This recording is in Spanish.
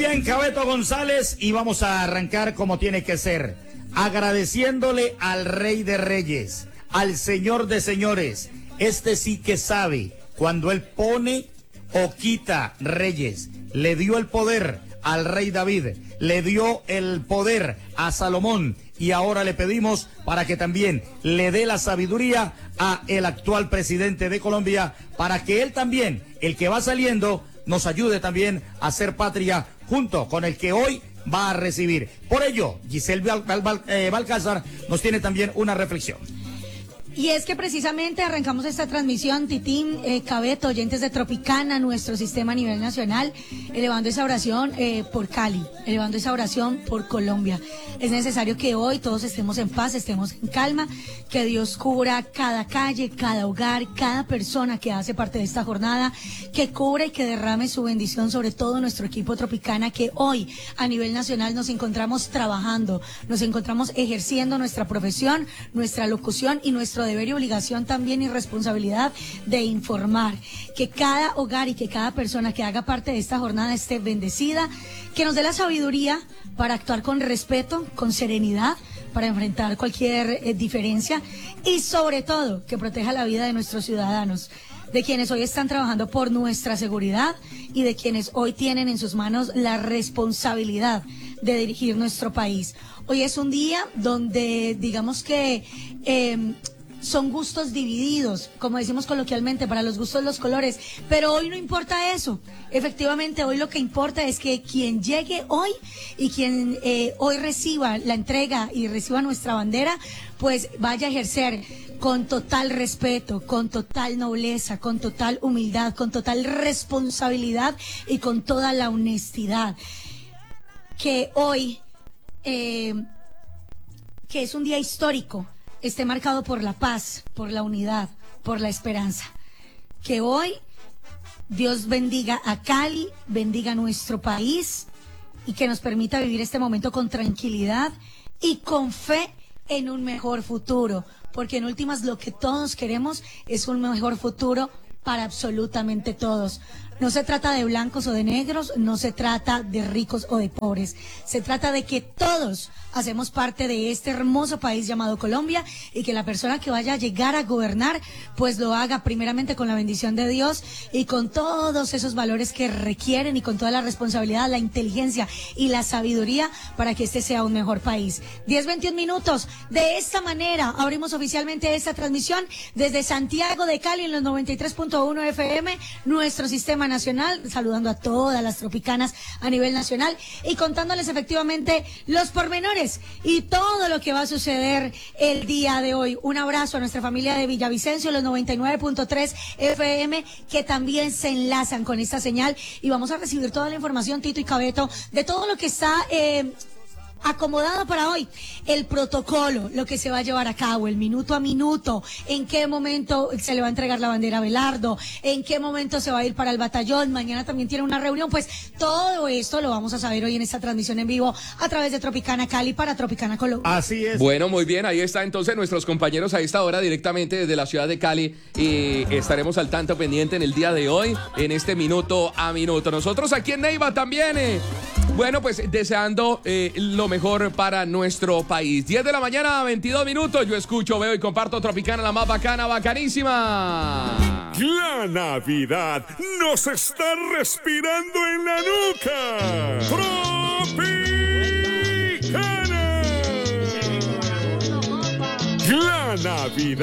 bien, Cabeto González, y vamos a arrancar como tiene que ser, agradeciéndole al Rey de Reyes, al Señor de Señores. Este sí que sabe cuando él pone o quita reyes. Le dio el poder al rey David, le dio el poder a Salomón, y ahora le pedimos para que también le dé la sabiduría a el actual presidente de Colombia, para que él también, el que va saliendo, nos ayude también a ser patria junto con el que hoy va a recibir. Por ello, Giselle Balcázar nos tiene también una reflexión. Y es que precisamente arrancamos esta transmisión, Titín, Cabeto, oyentes de Tropicana, nuestro sistema a nivel nacional, elevando esa oración por Cali, elevando esa oración por Colombia. Es necesario que hoy todos estemos en paz, estemos en calma, que Dios cubra cada calle, cada hogar, cada persona que hace parte de esta jornada, que cubra y que derrame su bendición sobre todo nuestro equipo Tropicana, que hoy a nivel nacional nos encontramos trabajando, nos encontramos ejerciendo nuestra profesión, nuestra locución y nuestro deber y obligación también y responsabilidad de informar, que cada hogar y que cada persona que haga parte de esta jornada esté bendecida, que nos dé la sabiduría para actuar con respeto, con serenidad, para enfrentar cualquier diferencia, y sobre todo que proteja la vida de nuestros ciudadanos, de quienes hoy están trabajando por nuestra seguridad y de quienes hoy tienen en sus manos la responsabilidad de dirigir nuestro país. Hoy es un día donde digamos que son gustos divididos, como decimos coloquialmente, para los gustos los colores, pero hoy no importa eso. Efectivamente, hoy lo que importa es que quien llegue hoy y quien hoy reciba la entrega y reciba nuestra bandera, pues vaya a ejercer con total respeto, con total nobleza, con total humildad, con total responsabilidad y con toda la honestidad. Que hoy, que es un día histórico, esté marcado por la paz, por la unidad, por la esperanza. Que hoy Dios bendiga a Cali, bendiga nuestro país y que nos permita vivir este momento con tranquilidad y con fe en un mejor futuro, porque en últimas lo que todos queremos es un mejor futuro para absolutamente todos. No se trata de blancos o de negros, no se trata de ricos o de pobres, se trata de que todos hacemos parte de este hermoso país llamado Colombia, y que la persona que vaya a llegar a gobernar pues lo haga primeramente con la bendición de Dios y con todos esos valores que requieren y con toda la responsabilidad, la inteligencia y la sabiduría para que este sea un mejor país. 10:21 minutos. De esta manera abrimos oficialmente esta transmisión desde Santiago de Cali en los 93.1 FM, nuestro sistema nacional, saludando a todas las tropicanas a nivel nacional y contándoles efectivamente los pormenores y todo lo que va a suceder el día de hoy. Un abrazo a nuestra familia de Villavicencio, los 99.3 FM, que también se enlazan con esta señal, y vamos a recibir toda la información, Tito y Cabeto, de todo lo que está acomodado para hoy, el protocolo, lo que se va a llevar a cabo, el minuto a minuto, en qué momento se le va a entregar la bandera a Abelardo, en qué momento se va a ir para el batallón, mañana también tiene una reunión, pues todo esto lo vamos a saber hoy en esta transmisión en vivo a través de Tropicana Cali para Tropicana Colombia. Así es. Bueno, muy bien, ahí está entonces nuestros compañeros a esta hora directamente desde la ciudad de Cali, y estaremos al tanto pendiente en el día de hoy, en este minuto a minuto. Nosotros aquí en Neiva también, bueno, pues deseando lo mejor para nuestro país. 10 de la mañana, 22 minutos. Yo escucho, veo y comparto Tropicana, la más bacana, bacanísima. La Navidad nos está respirando en la nuca. Tropicana. La Navidad